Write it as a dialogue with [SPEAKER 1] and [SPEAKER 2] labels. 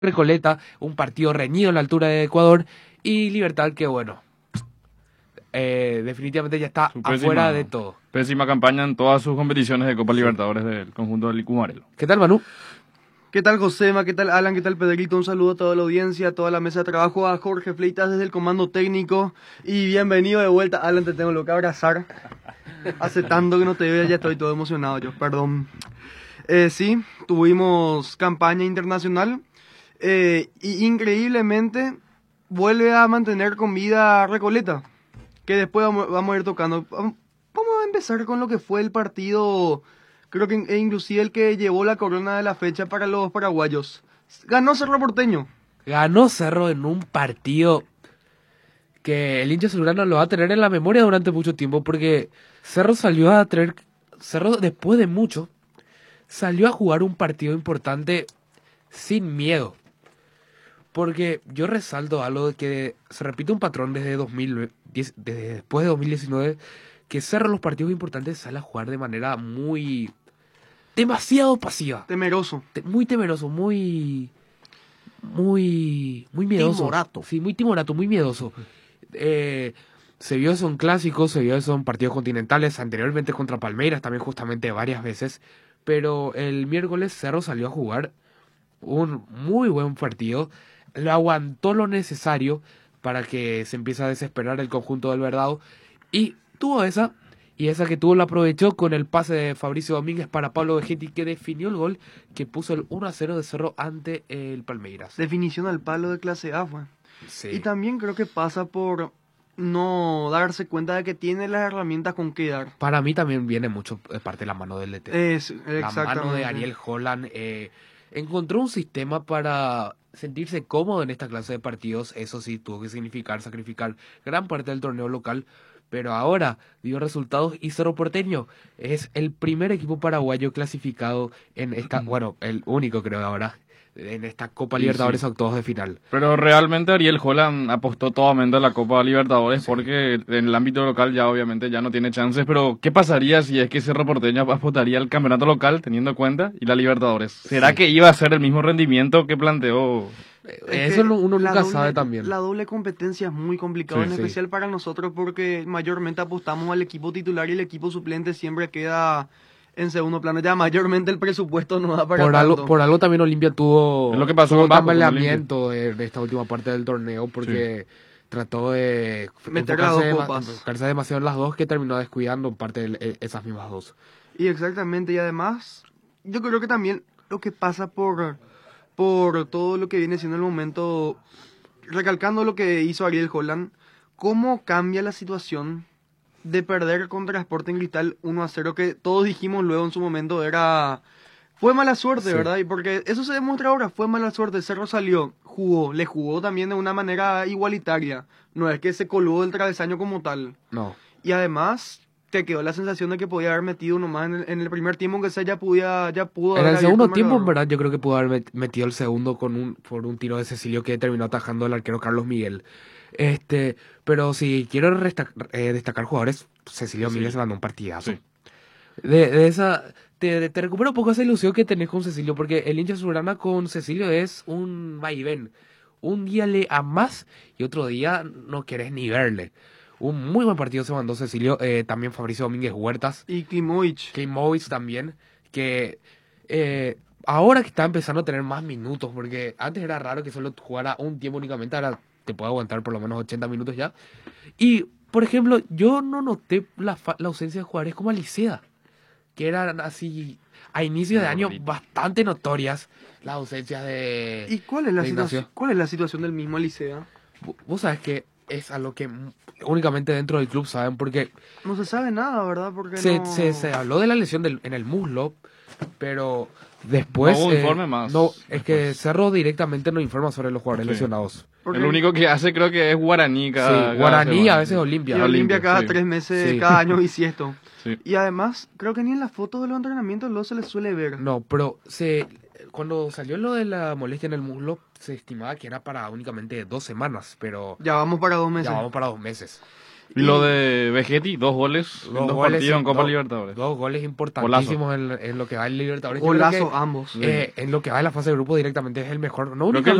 [SPEAKER 1] Recoleta, un partido reñido en la altura de Ecuador, y Libertad que bueno, definitivamente ya está afuera de todo.
[SPEAKER 2] Pésima campaña en todas sus competiciones de Copa Libertadores del conjunto del Licumarelo.
[SPEAKER 1] ¿Qué tal, Manu?
[SPEAKER 3] ¿Qué tal, Josema? ¿Qué tal, Alan? ¿Qué tal, Pedrito? Un saludo a toda la audiencia, a toda la mesa de trabajo, a Jorge Fleitas desde el comando técnico. Y bienvenido de vuelta, Alan, te tengo lo que abrazar. Hace tanto que no te veo, ya estoy todo emocionado yo, perdón. Sí, tuvimos campaña internacional y increíblemente vuelve a mantener con vida Recoleta, que después vamos a ir tocando. Vamos a empezar con lo que fue el partido. Creo que inclusive el que llevó la corona de la fecha para los paraguayos. Ganó Cerro Porteño.
[SPEAKER 1] Ganó Cerro en un partido que el hincha azulgrana lo va a tener en la memoria durante mucho tiempo, porque Cerro después de mucho, salió a jugar un partido importante sin miedo. Porque yo resalto algo de que se repite un patrón desde después de 2019, que Cerro los partidos importantes sale a jugar de manera demasiado pasiva.
[SPEAKER 3] Temeroso.
[SPEAKER 1] Muy temeroso, muy miedoso.
[SPEAKER 3] Timorato.
[SPEAKER 1] Sí, muy timorato, muy miedoso. Se vio eso en clásicos, se vio eso en partidos continentales, anteriormente contra Palmeiras también justamente varias veces. Pero el miércoles Cerro salió a jugar un muy buen partido. Lo aguantó lo necesario para que se empiece a desesperar el conjunto del Verdado. Y tuvo esa que tuvo la aprovechó con el pase de Fabricio Domínguez para Pablo Vegetti, que definió el gol que puso el 1-0 de Cerro ante el Palmeiras.
[SPEAKER 3] Definición al palo de clase A fue.
[SPEAKER 1] Sí.
[SPEAKER 3] Y también creo que pasa por no darse cuenta de que tiene las herramientas con que dar.
[SPEAKER 1] Para mí también viene mucho de parte de la mano del DT. La mano de Ariel Holland encontró un sistema para sentirse cómodo en esta clase de partidos. Eso sí, tuvo que sacrificar gran parte del torneo local, pero ahora dio resultados y Cerro Porteño es el primer equipo paraguayo clasificado en esta, bueno, el único creo ahora, en esta Copa Libertadores octavos de final.
[SPEAKER 2] Pero realmente Ariel Holland apostó totalmente a la Copa Libertadores porque en el ámbito local ya obviamente ya no tiene chances, pero ¿qué pasaría si es que Cerro Porteño apostaría al campeonato local teniendo en cuenta y la Libertadores? ¿Será que iba a ser el mismo rendimiento que planteó?
[SPEAKER 1] Eso uno nunca sabe también.
[SPEAKER 3] La doble competencia es muy complicada, en especial para nosotros, porque mayormente apostamos al equipo titular y el equipo suplente siempre queda en segundo plano. Ya mayormente el presupuesto no da para tanto.
[SPEAKER 1] Por algo también Olimpia tuvo
[SPEAKER 2] es lo que pasó
[SPEAKER 1] un
[SPEAKER 2] con Capo,
[SPEAKER 1] bamboleamiento de esta última parte del torneo, porque trató de enfocarse demasiado en las dos, que terminó descuidando en parte esas mismas dos.
[SPEAKER 3] Y exactamente, y además yo creo que también lo que pasa por todo lo que viene siendo el momento, recalcando lo que hizo Ariel Holland, cómo cambia la situación de perder contra Sporting Cristal 1-0, que todos dijimos luego en su momento fue mala suerte, ¿verdad? Y porque eso se demuestra ahora, fue mala suerte. Cerro salió, le jugó también de una manera igualitaria, no es que se coló del travesaño como tal.
[SPEAKER 1] No.
[SPEAKER 3] Y además te quedó la sensación de que podía haber metido uno más en el primer tiempo, aunque sea ya pudo
[SPEAKER 1] en
[SPEAKER 3] haber
[SPEAKER 1] el segundo tiempo, en
[SPEAKER 3] marcador.
[SPEAKER 1] verdad, yo creo que pudo haber metido el segundo por un tiro de Cecilio que terminó atajando el arquero Carlos Miguel. Pero si quiero destacar jugadores, Cecilio Miguel se mandó un partidazo.
[SPEAKER 2] Sí.
[SPEAKER 1] De esa, te recupera un poco esa ilusión que tenés con Cecilio, porque el hincha azulgrana con Cecilio es un vaivén. Un día le amás y otro día no querés ni verle. Un muy buen partido se mandó Cecilio, también Fabricio Domínguez Huertas.
[SPEAKER 3] Y Klimovic.
[SPEAKER 1] Klimovic también, que ahora que está empezando a tener más minutos, porque antes era raro que solo jugara un tiempo únicamente, ahora te puede aguantar por lo menos 80 minutos ya. Y, por ejemplo, yo no noté la ausencia de jugadores como Alicea, que eran así a inicio de año bastante notorias las ausencias de...
[SPEAKER 3] ¿Y cuál es la
[SPEAKER 1] Ignacio.
[SPEAKER 3] situación del mismo Alicea?
[SPEAKER 1] Vos sabés que es algo que únicamente dentro del club saben, porque
[SPEAKER 3] No se sabe nada, ¿verdad? Porque
[SPEAKER 1] se habló de la lesión en el muslo, pero después
[SPEAKER 2] No hubo informe más.
[SPEAKER 1] no, es que Cerro directamente no informa sobre los jugadores lesionados.
[SPEAKER 3] Porque
[SPEAKER 2] El único que hace creo que es Guaraní cada
[SPEAKER 1] Guaraní,
[SPEAKER 2] semana.
[SPEAKER 1] a veces Olimpia.
[SPEAKER 3] y Olimpia cada
[SPEAKER 2] sí.
[SPEAKER 3] 3 meses,
[SPEAKER 1] Sí.
[SPEAKER 3] cada año bisiesto.
[SPEAKER 2] Sí.
[SPEAKER 3] Y además, creo que ni en las fotos de los entrenamientos no se les suele ver.
[SPEAKER 1] No, pero cuando salió lo de la molestia en el muslo, se estimaba que era para únicamente 2 semanas, pero
[SPEAKER 3] Ya vamos para 2 meses.
[SPEAKER 1] ya vamos para 2 meses.
[SPEAKER 2] Y lo de Vegetti, 2 goles en 2 partidos en Copa Libertadores.
[SPEAKER 1] 2 goles importantísimos en lo que va en Libertadores. Yo creo
[SPEAKER 3] Golazo
[SPEAKER 1] que,
[SPEAKER 3] ambos.
[SPEAKER 1] en lo que va en la fase de grupo directamente es el mejor. No
[SPEAKER 2] Creo que